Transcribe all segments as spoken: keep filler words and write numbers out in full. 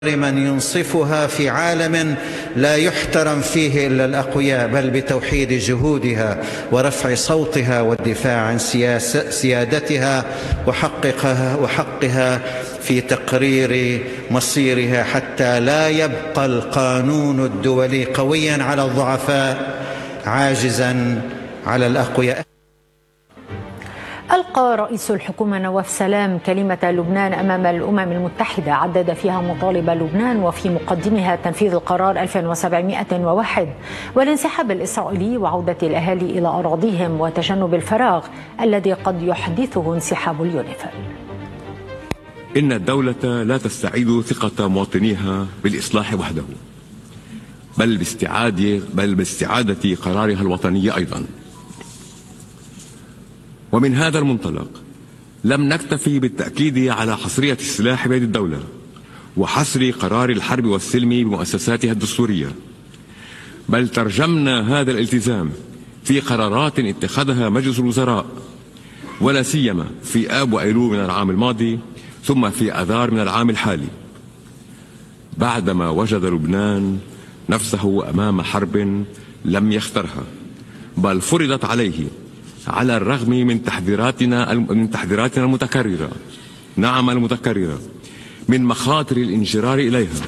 من ينصفها في عالم لا يحترم فيه إلا الأقوياء، بل بتوحيد جهودها ورفع صوتها والدفاع عن سيادتها وحقها وحقها في تقرير مصيرها، حتى لا يبقى القانون الدولي قويا على الضعفاء عاجزا على الأقوياء. ألقى رئيس الحكومة نواف سلام كلمة لبنان أمام الأمم المتحدة، عدد فيها مطالب لبنان وفي مقدمها تنفيذ القرار ألف وسبعمئة وواحد والانسحاب الإسرائيلي وعودة الأهالي إلى أراضيهم وتجنب الفراغ الذي قد يحدثه انسحاب اليونيفيل. إن الدولة لا تستعيد ثقة مواطنيها بالإصلاح وحده، بل باستعادة بل باستعادة قرارها الوطني أيضا. ومن هذا المنطلق لم نكتفي بالتأكيد على حصرية السلاح بيد الدولة وحصر قرار الحرب والسلم بمؤسساتها الدستورية، بل ترجمنا هذا الالتزام في قرارات اتخذها مجلس الوزراء، ولا سيما في آب وأيلول من العام الماضي ثم في آذار من العام الحالي، بعدما وجد لبنان نفسه أمام حرب لم يخترها، بل فرضت عليه على الرغم من تحذيراتنا من تحذيراتنا المتكررة، نعم المتكررة، من مخاطر الانجرار إليها.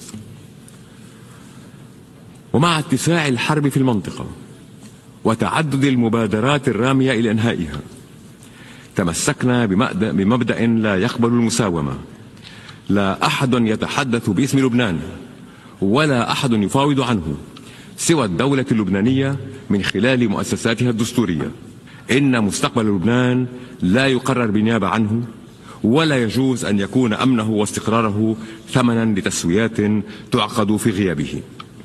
ومع اتساع الحرب في المنطقة وتعدد المبادرات الرامية إلى إنهائها، تمسكنا بمبدأ لا يقبل المساومة. لا أحد يتحدث باسم لبنان ولا أحد يفاوض عنه سوى الدولة اللبنانية من خلال مؤسساتها الدستورية. إن مستقبل لبنان لا يقرر بالنيابة عنه، ولا يجوز أن يكون أمنه واستقراره ثمنا لتسويات تعقد في غيابه.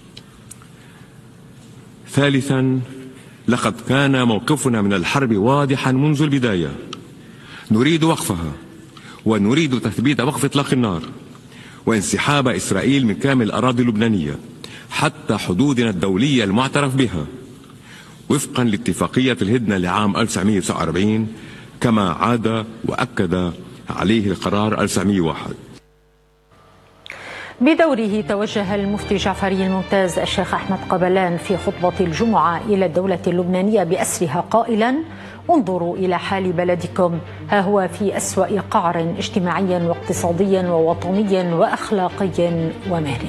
ثالثا، لقد كان موقفنا من الحرب واضحا منذ البداية، نريد وقفها ونريد تثبيت وقف إطلاق النار وانسحاب إسرائيل من كامل الأراضي اللبنانية حتى حدودنا الدولية المعترف بها وفقا لاتفاقية الهدنة لعام ألف وتسعمئة وتسعة وأربعين، كما عاد وأكد عليه القرار ألف وتسعمئة وواحد. بدوره توجه المفتي جعفري الممتاز الشيخ أحمد قبلان في خطبة الجمعة إلى الدولة اللبنانية بأسرها قائلا: انظروا إلى حال بلدكم، ها هو في أسوأ قعر اجتماعيا واقتصاديا ووطنيا وأخلاقيا ومهني.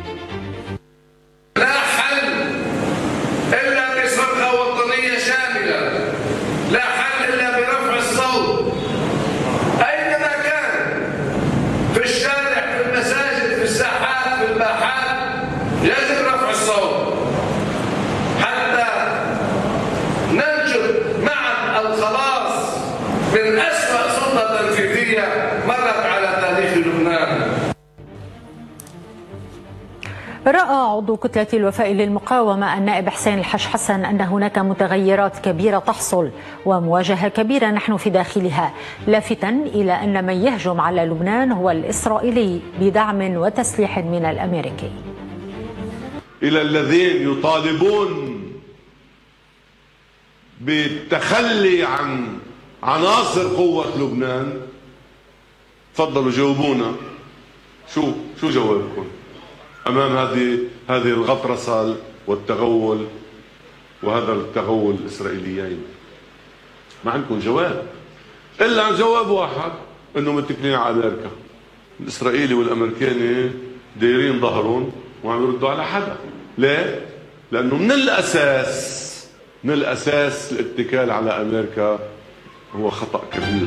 يجب رفع الصوت حتى ننشر معا الخلاص من أسوأ سلطة تنفيذية مرت على تاريخ لبنان. رأى عضو كتلة الوفاء للمقاومة النائب حسين الحاج حسن أن هناك متغيرات كبيرة تحصل ومواجهة كبيرة نحن في داخلها، لافتا إلى أن من يهجم على لبنان هو الإسرائيلي بدعم وتسليح من الأمريكي. إلى الذين يطالبون بالتخلي عن عناصر قوة لبنان، تفضلوا جاوبونا، شو شو جوابكم أمام هذه هذه الغطرسة والتغول وهذا التغول الإسرائيليين؟ ما عندكم جواب إلا عن جواب واحد، إنه متكلين على أمريكا. الإسرائيلي والأمريكاني دايرين ظهرهم وعم يردوا على حدا. ليه؟ لأنه من الأساس من الأساس الاتكال على أمريكا هو خطأ كبير.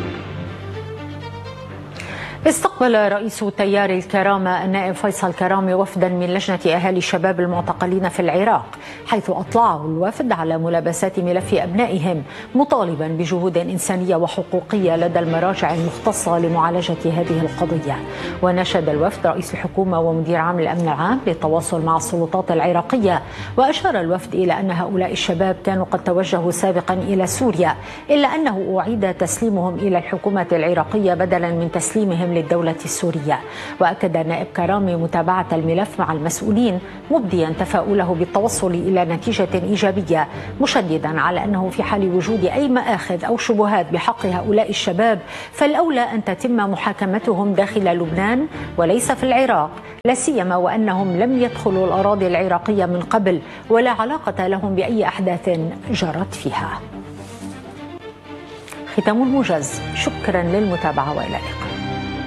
استقبل رئيس تيار الكرامة النائب فيصل كرامي وفدا من لجنة أهالي الشباب المعتقلين في العراق، حيث أطلعوا الوفد على ملابسات ملف أبنائهم، مطالبا بجهود إنسانية وحقوقية لدى المراجع المختصة لمعالجة هذه القضية. ونشد الوفد رئيس الحكومة ومدير عام الأمن العام للتواصل مع السلطات العراقية، وأشار الوفد إلى أن هؤلاء الشباب كانوا قد توجهوا سابقا إلى سوريا، إلا أنه أعيد تسليمهم إلى الحكومة العراقية بدلا من تسليمهم أمن للدولة السورية. وأكد نائب كرامي متابعة الملف مع المسؤولين مبديا تفاؤله بالتوصل إلى نتيجة إيجابية، مشددا على أنه في حال وجود أي مآخذ أو شبهات بحق هؤلاء الشباب فالأولى أن تتم محاكمتهم داخل لبنان وليس في العراق، لا سيما وأنهم لم يدخلوا الأراضي العراقية من قبل ولا علاقة لهم بأي أحداث جرت فيها. ختام الموجز، شكرا للمتابعة وإلى اللقاء.